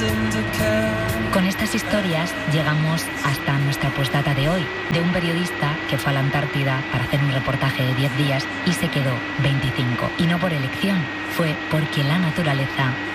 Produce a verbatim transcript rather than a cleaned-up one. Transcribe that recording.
Con estas historias llegamos hasta nuestra postdata de hoy, de un periodista que fue a la Antártida para hacer un reportaje de diez días y se quedó veinticinco. Y no por elección, fue porque la naturaleza